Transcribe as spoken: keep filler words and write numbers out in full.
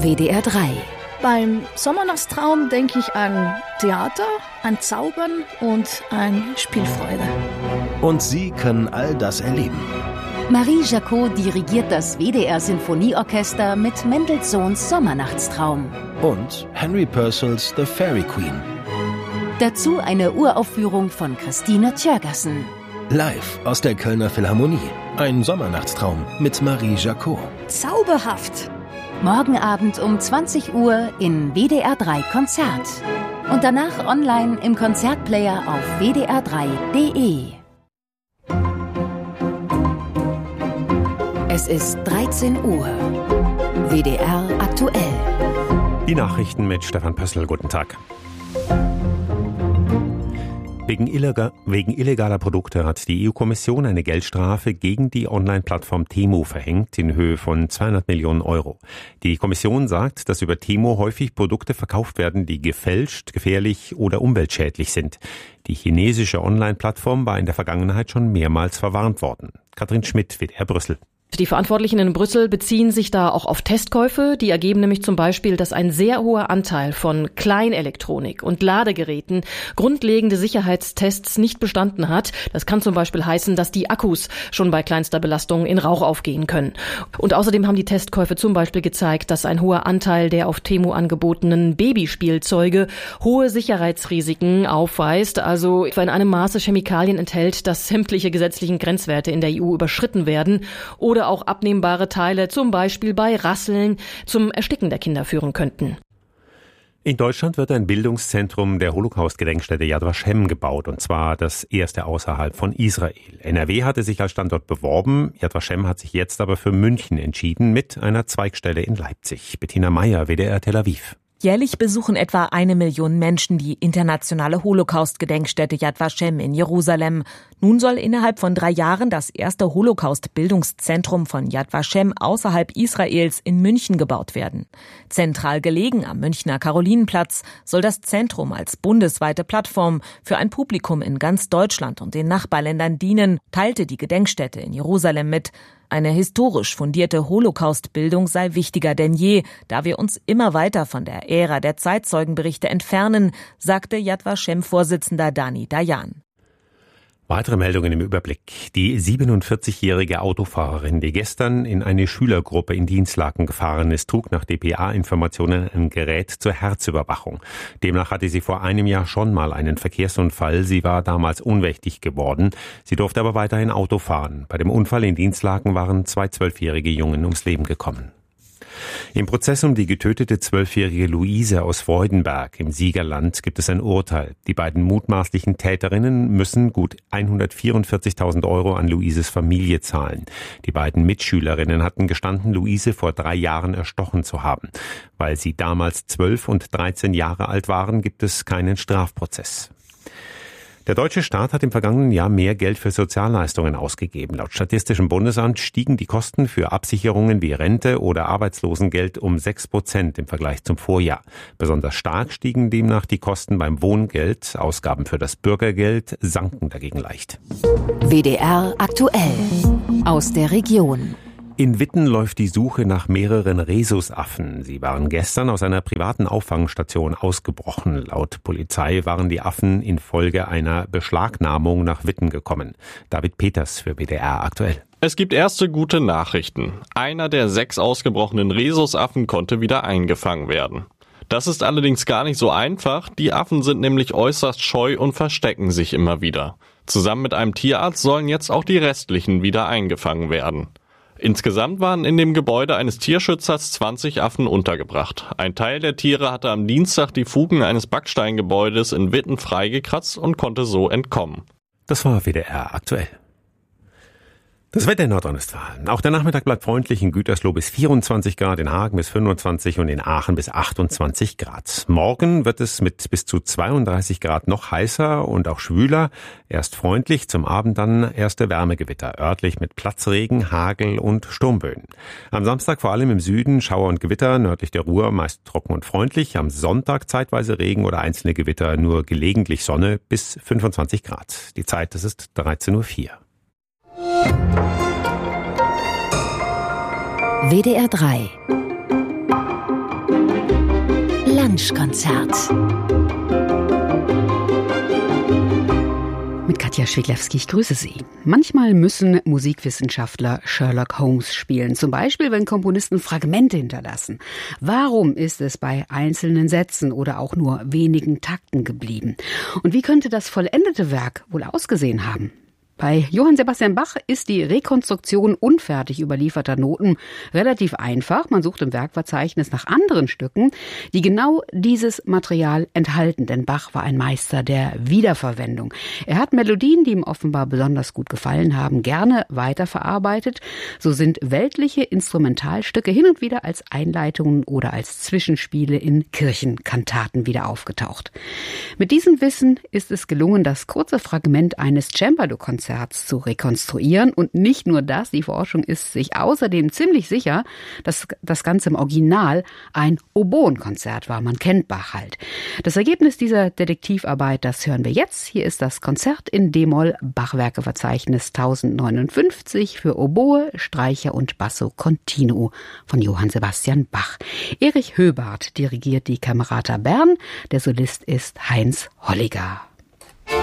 W D R drei. Beim Sommernachtstraum denke ich an Theater, an Zaubern und an Spielfreude. Und Sie können all das erleben. Marie Jacot dirigiert das W D R-Sinfonieorchester mit Mendelssohns Sommernachtstraum. Und Henry Purcells The Fairy Queen. Dazu eine Uraufführung von Christine Tjörgassen. Live aus der Kölner Philharmonie. Ein Sommernachtstraum mit Marie Jacot. Zauberhaft! Morgen Abend um zwanzig Uhr in W D R drei Konzert. Und danach online im Konzertplayer auf w d r drei punkt d e. Es ist dreizehn Uhr. W D R aktuell. Die Nachrichten mit Stefan Pössl. Guten Tag. Wegen, illega- wegen illegaler Produkte hat die E U-Kommission eine Geldstrafe gegen die Online-Plattform Temu verhängt in Höhe von zweihundert Millionen Euro. Die Kommission sagt, dass über Temu häufig Produkte verkauft werden, die gefälscht, gefährlich oder umweltschädlich sind. Die chinesische Online-Plattform war in der Vergangenheit schon mehrmals verwarnt worden. Katrin Schmidt, W D R Brüssel. Die Verantwortlichen in Brüssel beziehen sich da auch auf Testkäufe. Die ergeben nämlich zum Beispiel, dass ein sehr hoher Anteil von Kleinelektronik und Ladegeräten grundlegende Sicherheitstests nicht bestanden hat. Das kann zum Beispiel heißen, dass die Akkus schon bei kleinster Belastung in Rauch aufgehen können. Und außerdem haben die Testkäufe zum Beispiel gezeigt, dass ein hoher Anteil der auf Temu angebotenen Babyspielzeuge hohe Sicherheitsrisiken aufweist, also etwa in einem Maße Chemikalien enthält, dass sämtliche gesetzlichen Grenzwerte in der E U überschritten werden oder auch abnehmbare Teile, zum Beispiel bei Rasseln, zum Ersticken der Kinder führen könnten. In Deutschland wird ein Bildungszentrum der Holocaust-Gedenkstätte Yad Vashem gebaut, und zwar das erste außerhalb von Israel. N R W hatte sich als Standort beworben. Yad Vashem hat sich jetzt aber für München entschieden mit einer Zweigstelle in Leipzig. Bettina Meyer, W D R Tel Aviv. Jährlich besuchen etwa eine Million Menschen die internationale Holocaust-Gedenkstätte Yad Vashem in Jerusalem. Nun soll innerhalb von drei Jahren das erste Holocaust-Bildungszentrum von Yad Vashem außerhalb Israels in München gebaut werden. Zentral gelegen am Münchner Karolinenplatz soll das Zentrum als bundesweite Plattform für ein Publikum in ganz Deutschland und den Nachbarländern dienen, teilte die Gedenkstätte in Jerusalem mit. Eine historisch fundierte Holocaust-Bildung sei wichtiger denn je, da wir uns immer weiter von der Ära der Zeitzeugenberichte entfernen, sagte Yad Vashem-Vorsitzender Dani Dayan. Weitere Meldungen im Überblick. Die siebenundvierzigjährige Autofahrerin, die gestern in eine Schülergruppe in Dinslaken gefahren ist, trug nach D P A-Informationen ein Gerät zur Herzüberwachung. Demnach hatte sie vor einem Jahr schon mal einen Verkehrsunfall. Sie war damals ohnmächtig geworden. Sie durfte aber weiterhin Auto fahren. Bei dem Unfall in Dinslaken waren zwei zwölfjährige Jungen ums Leben gekommen. Im Prozess um die getötete zwölfjährige Luise aus Freudenberg im Siegerland gibt es ein Urteil. Die beiden mutmaßlichen Täterinnen müssen gut hundertvierundvierzigtausend Euro an Luises Familie zahlen. Die beiden Mitschülerinnen hatten gestanden, Luise vor drei Jahren erstochen zu haben. Weil sie damals zwölf und dreizehn Jahre alt waren, gibt es keinen Strafprozess. Der deutsche Staat hat im vergangenen Jahr mehr Geld für Sozialleistungen ausgegeben. Laut Statistischem Bundesamt stiegen die Kosten für Absicherungen wie Rente oder Arbeitslosengeld um sechs Prozent im Vergleich zum Vorjahr. Besonders stark stiegen demnach die Kosten beim Wohngeld. Ausgaben für das Bürgergeld sanken dagegen leicht. W D R aktuell. Aus der Region. In Witten läuft die Suche nach mehreren Rhesusaffen. Sie waren gestern aus einer privaten Auffangstation ausgebrochen. Laut Polizei waren die Affen infolge einer Beschlagnahmung nach Witten gekommen. David Peters für W D R aktuell. Es gibt erste gute Nachrichten. Einer der sechs ausgebrochenen Rhesusaffen konnte wieder eingefangen werden. Das ist allerdings gar nicht so einfach. Die Affen sind nämlich äußerst scheu und verstecken sich immer wieder. Zusammen mit einem Tierarzt sollen jetzt auch die restlichen wieder eingefangen werden. Insgesamt waren in dem Gebäude eines Tierschützers zwanzig Affen untergebracht. Ein Teil der Tiere hatte am Dienstag die Fugen eines Backsteingebäudes in Witten freigekratzt und konnte so entkommen. Das war W D R aktuell. Das Wetter in Nordrhein-Westfalen. Auch der Nachmittag bleibt freundlich. In Gütersloh bis vierundzwanzig Grad, in Hagen bis fünfundzwanzig und in Aachen bis achtundzwanzig Grad. Morgen wird es mit bis zu zweiunddreißig Grad noch heißer und auch schwüler. Erst freundlich, zum Abend dann erste Wärmegewitter. Örtlich mit Platzregen, Hagel und Sturmböen. Am Samstag vor allem im Süden Schauer und Gewitter, nördlich der Ruhr meist trocken und freundlich. Am Sonntag zeitweise Regen oder einzelne Gewitter, nur gelegentlich Sonne bis fünfundzwanzig Grad. Die Zeit, das ist dreizehn Uhr vier. W D R drei. Wunschkonzert. Mit Katja Schiglewski, ich grüße Sie. Manchmal müssen Musikwissenschaftler Sherlock Holmes spielen, zum Beispiel, wenn Komponisten Fragmente hinterlassen. Warum ist es bei einzelnen Sätzen oder auch nur wenigen Takten geblieben? Und wie könnte das vollendete Werk wohl ausgesehen haben? Bei Johann Sebastian Bach ist die Rekonstruktion unfertig überlieferter Noten relativ einfach. Man sucht im Werkverzeichnis nach anderen Stücken, die genau dieses Material enthalten. Denn Bach war ein Meister der Wiederverwendung. Er hat Melodien, die ihm offenbar besonders gut gefallen haben, gerne weiterverarbeitet. So sind weltliche Instrumentalstücke hin und wieder als Einleitungen oder als Zwischenspiele in Kirchenkantaten wieder aufgetaucht. Mit diesem Wissen ist es gelungen, das kurze Fragment eines Cembalo-Konzerts zu rekonstruieren. Und nicht nur das, die Forschung ist sich außerdem ziemlich sicher, dass das Ganze im Original ein Oboenkonzert war. Man kennt Bach halt. Das Ergebnis dieser Detektivarbeit, das hören wir jetzt. Hier ist das Konzert in D-Moll, Bachwerkeverzeichnis tausendneunundfünfzig für Oboe, Streicher und Basso Continuo von Johann Sebastian Bach. Erich Höbart dirigiert die Camerata Bern. Der Solist ist Heinz Holliger.